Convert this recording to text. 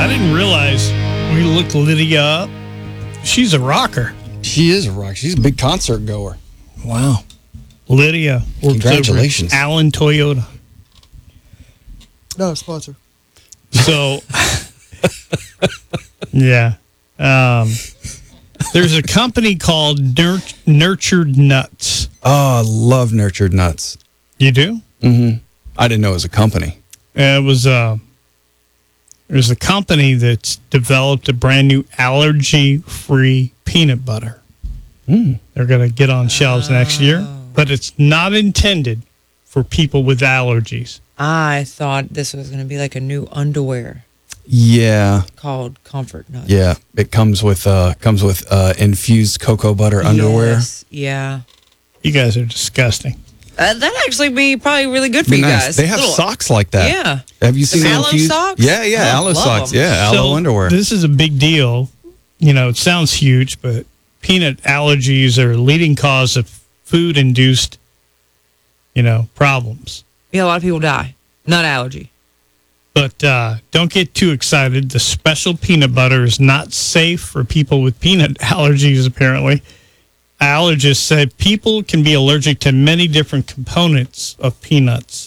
I didn't realize we looked Lydia up. She's a rocker. She is a rock. She's a big concert goer. Wow. Lydia. Congratulations. Allen Toyota. No, sponsor. So, yeah. There's a company called Nurtured Nuts. Oh, I love Nurtured Nuts. You do? Mm-hmm. I didn't know it was a company. There's a company that's developed a brand new allergy-free peanut butter. They're going to get on shelves next year, but it's not intended for people with allergies. I thought this was going to be like a new underwear. Yeah. Called Comfort Nuts. Yeah. It comes with infused cocoa butter underwear. Yes. Yeah. You guys are disgusting. That'd actually be probably really good for Be you nice. guys. They have socks like that. Yeah. Have you seen Aloe infused? socks? Yeah, yeah, Oh, aloe love socks. them. Yeah, aloe underwear. This is a big deal. You know, it sounds huge, but peanut allergies are a leading cause of food-induced, problems. Yeah, a lot of people die. Not allergy. But don't get too excited. The special peanut butter is not safe for people with peanut allergies, apparently. Allergists said people can be allergic to many different components of peanuts.